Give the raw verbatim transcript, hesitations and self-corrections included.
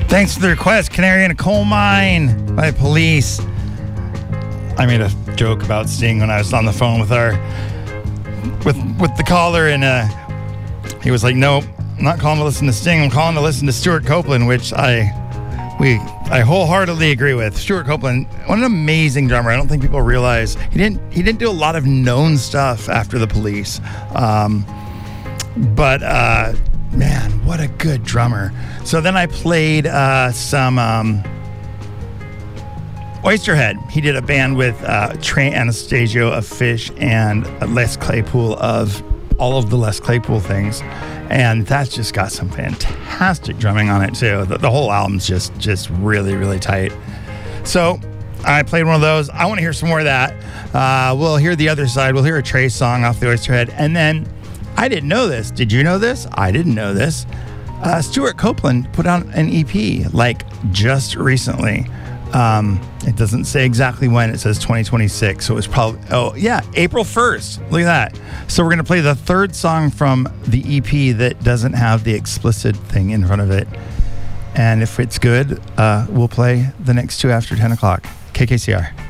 Thanks for the request. Canary in a Coal Mine by Police. I made a joke about Sting when I was on the phone with our with with the caller, and uh, he was like, "Nope, I'm not calling to listen to Sting. I'm calling to listen to Stuart Copeland," which I we I wholeheartedly agree with. Stuart Copeland, what an amazing drummer. I don't think people realize he didn't he didn't do a lot of known stuff after the Police, um, but uh, man, what a good drummer. So then I played uh, some. Um, Oysterhead. He did a band with uh, Trey Anastasio of Fish and Les Claypool of all of the Les Claypool things, and that's just got some fantastic drumming on it too. The, the whole album's just just really really tight. So I played one of those. I want to hear some more of that. Uh, we'll hear the other side. We'll hear a Trey song off the Oysterhead, and then I didn't know this. Did you know this? I didn't know this. Uh, Stuart Copeland put out an E P like just recently. Um, it doesn't say exactly when. It says twenty twenty-six. So it was probably, oh yeah, April first. Look at that. So we're going to play the third song from the E P that doesn't have the explicit thing in front of it. And if it's good, uh, we'll play the next two after ten o'clock. K K C R.